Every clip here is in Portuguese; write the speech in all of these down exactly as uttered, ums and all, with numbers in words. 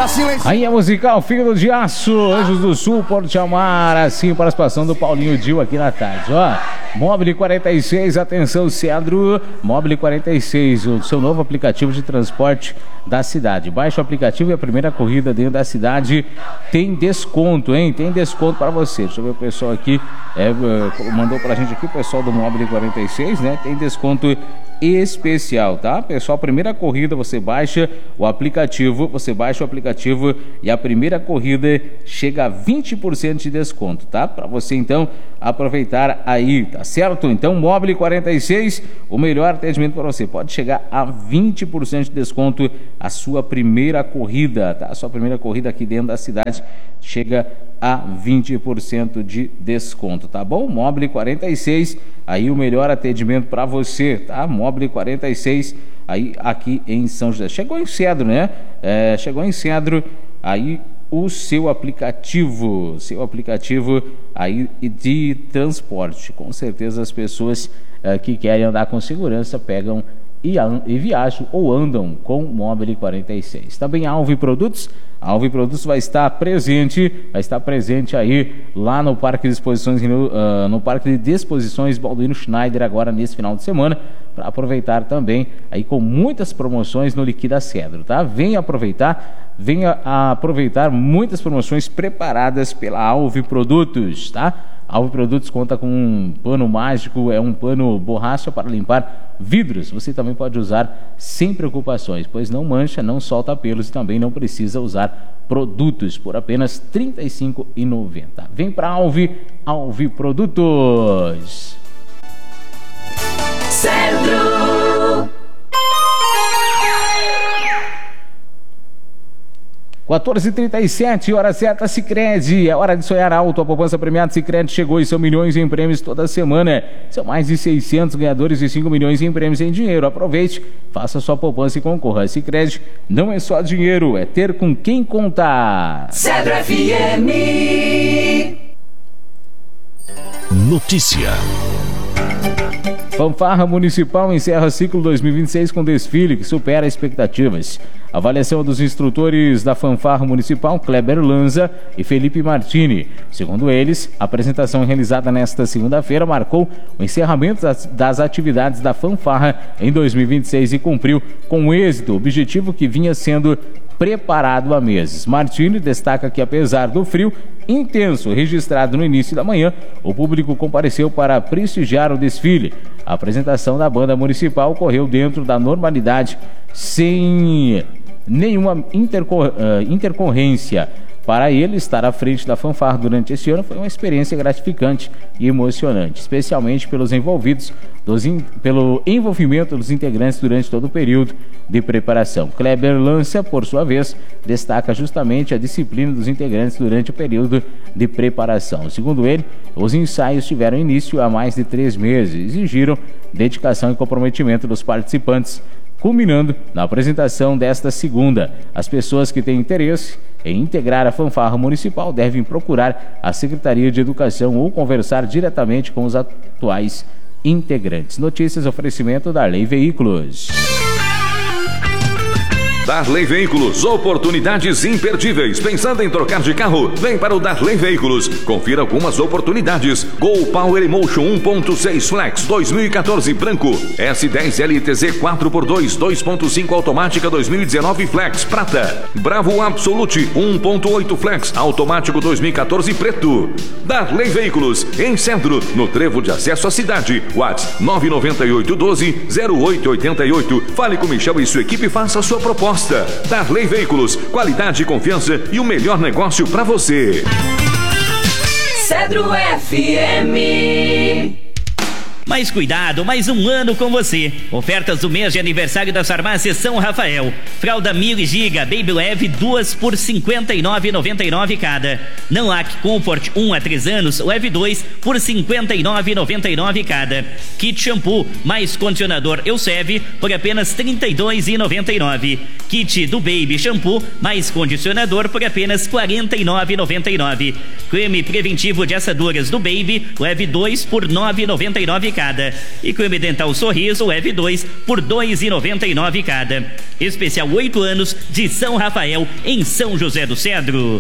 cima, hein? Aí é musical, Fígado de Aço, Anjos do Sul, Porto de Amar, assim, participação do Paulinho Dil aqui na tarde, ó. Mobile quarenta e seis, atenção, Cedro, Mobile quarenta e seis, o seu novo aplicativo de transporte da cidade. Baixe o aplicativo e a primeira corrida dentro da cidade tem desconto, hein? Tem desconto para você. Deixa eu ver o pessoal aqui, é, mandou pra gente aqui, o pessoal do Mobile quarenta e seis, né? Tem desconto especial, tá? Pessoal, primeira corrida você baixa o aplicativo, você baixa o aplicativo e a primeira corrida chega a vinte por cento de desconto, tá? Para você então aproveitar aí, tá certo? Então, Mobile quarenta e seis, o melhor atendimento para você. Pode chegar a vinte por cento de desconto a sua primeira corrida, tá? A sua primeira corrida aqui dentro da cidade chega a vinte por cento de desconto, tá bom? Mobile quarenta e seis, aí o melhor atendimento para você, tá? Mobile quarenta e seis, aí aqui em São José. Chegou em Cedro, né? É, chegou em Cedro, aí o seu aplicativo, seu aplicativo aí de transporte. Com certeza as pessoas é, que querem andar com segurança pegam e, e viajam ou andam com Mobile quarenta e seis. Também a Alvi Produtos. A Alvi Produtos vai estar presente, vai estar presente aí lá no Parque de Exposições, uh, no Parque de Exposições Balduino Schneider agora nesse final de semana, para aproveitar também aí com muitas promoções no Liquida Cedro, tá? Venha aproveitar, venha a aproveitar muitas promoções preparadas pela Alvi Produtos, tá? A Alvi Produtos conta com um pano mágico, é um pano borracha para limpar vidros. Você também pode usar sem preocupações, pois não mancha, não solta pelos e também não precisa usar produtos por apenas trinta e cinco reais e noventa centavos. Vem para Alvi, Alvi Produtos. Cedro. quatorze e trinta e sete, hora certa, Sicredi. É hora de sonhar alto. A poupança premiada Sicredi chegou e são milhões em prêmios toda semana. São mais de seiscentos ganhadores e cinco milhões em prêmios em dinheiro. Aproveite, faça sua poupança e concorra. Sicredi não é só dinheiro, é ter com quem contar. Cedro F M. Notícia. Fanfarra Municipal encerra ciclo dois mil e vinte e seis com desfile que supera expectativas. A avaliação dos instrutores da Fanfarra Municipal, Kleber Lanza e Felipe Martini. Segundo eles, a apresentação realizada nesta segunda-feira marcou o encerramento das, das atividades da Fanfarra em dois mil e vinte e seis e cumpriu com êxito o objetivo que vinha sendo preparado há meses. Martini destaca que, apesar do frio intenso registrado no início da manhã, o público compareceu para prestigiar o desfile. A apresentação da banda municipal ocorreu dentro da normalidade, sem nenhuma intercor- uh, intercorrência. Para ele, estar à frente da Fanfarra durante este ano foi uma experiência gratificante e emocionante, especialmente pelos envolvidos, dos in... pelo envolvimento dos integrantes durante todo o período de preparação. Kleber Lança, por sua vez, destaca justamente a disciplina dos integrantes durante o período de preparação. Segundo ele, os ensaios tiveram início há mais de três meses e exigiram dedicação e comprometimento dos participantes, culminando na apresentação desta segunda. As pessoas que têm interesse em integrar a Fanfarra Municipal devem procurar a Secretaria de Educação ou conversar diretamente com os atuais integrantes. Notícias, oferecimento da Darley Veículos. Darley Veículos, oportunidades imperdíveis. Pensando em trocar de carro? Vem para o Darley Veículos. Confira algumas oportunidades. Gol Power Emotion um ponto seis Flex dois mil e quatorze branco. S dez L T Z quatro por dois dois ponto cinco automática dois mil e dezenove Flex prata. Bravo Absolute um ponto oito Flex automático dois mil e quatorze preto. Darley Veículos, em Cedro, no trevo de acesso à cidade. WhatsApp nove nove oito um dois zero oito oito oito. Fale com Michel e sua equipe e faça a sua proposta. Darley Veículos, qualidade, confiança e o melhor negócio para você. Cedro F M. Mais cuidado, mais um ano com você. Ofertas do mês de aniversário das farmácias São Rafael. Fralda Mil e Giga Baby Leve, duas por cinquenta e nove reais e noventa e nove cada. Nanlac Comfort um a três anos, Leve dois por cinquenta e nove reais e noventa e nove cada. Kit Shampoo mais condicionador Elseve por apenas trinta e dois reais e noventa e nove. Kit do Baby Shampoo mais condicionador por apenas quarenta e nove reais e noventa e nove. Creme preventivo de assaduras do Baby, Leve dois por nove reais e noventa e nove cada. cada. E creme dental Sorriso F dois por dois reais e noventa e nove centavos cada. Especial oito anos de São Rafael, em São José do Cedro.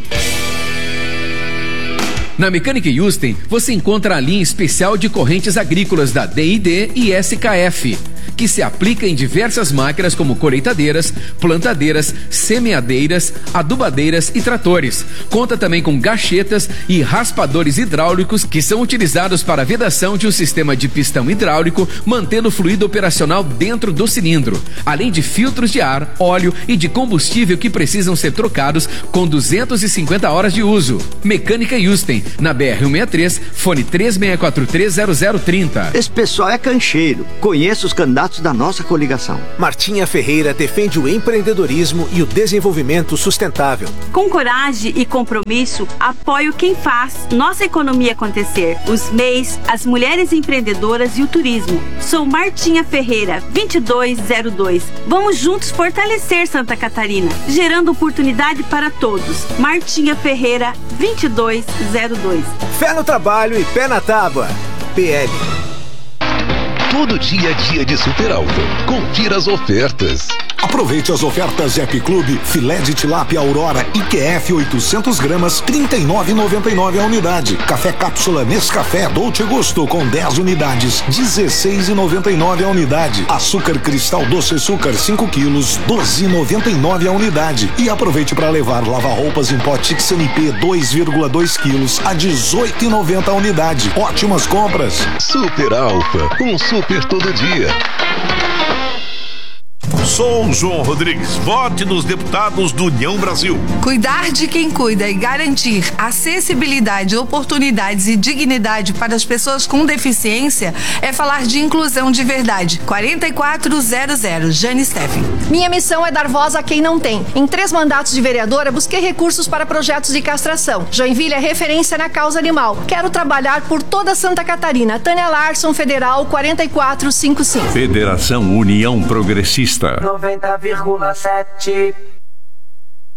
Na Mecânica Houston, você encontra a linha especial de correntes agrícolas da D I D e S K F, que se aplica em diversas máquinas como colheitadeiras, plantadeiras, semeadeiras, adubadeiras e tratores. Conta também com gachetas e raspadores hidráulicos que são utilizados para a vedação de um sistema de pistão hidráulico, mantendo o fluido operacional dentro do cilindro, além de filtros de ar, óleo e de combustível que precisam ser trocados com duzentas e cinquenta horas de uso. Mecânica Houston, na B R cento e sessenta e três, fone três seis quatro três zero zero três zero. Esse pessoal é cancheiro. Conheço os candidatos da nossa coligação. Martinha Ferreira defende o empreendedorismo e o desenvolvimento sustentável. Com coragem e compromisso, apoio quem faz nossa economia acontecer. Os M E Is, as mulheres empreendedoras e o turismo. Sou Martinha Ferreira, vinte e dois zero dois. Vamos juntos fortalecer Santa Catarina, gerando oportunidade para todos. Martinha Ferreira, vinte e dois zero dois. Fé no trabalho e pé na tábua. P L. Todo dia é dia de Super Alfa. Confira as ofertas. Aproveite as ofertas App Clube, filé de tilápia Aurora I Q F oitocentos gramas, trinta e nove reais e noventa e nove a unidade. Café cápsula Nescafé Dolce Gusto com dez unidades, dezesseis reais e noventa e nove a unidade. Açúcar Cristal Doce Açúcar cinco quilos, doze reais e noventa e nove a unidade. E aproveite para levar lava-roupas em pó Tix N P dois vírgula dois quilos a dezoito reais e noventa a unidade. Ótimas compras. Super Alfa, um super todo dia. Sou João Rodrigues. Vote nos deputados do União Brasil. Cuidar de quem cuida e garantir acessibilidade, oportunidades e dignidade para as pessoas com deficiência é falar de inclusão de verdade. quarenta e quatro zero zero, Jane Steffen. Minha missão é dar voz a quem não tem. Em três mandatos de vereadora, busquei recursos para projetos de castração. Joinville é referência na causa animal. Quero trabalhar por toda Santa Catarina. Tânia Larson, Federal, quatro quatro cinco cinco. Federação União Progressista. noventa vírgula sete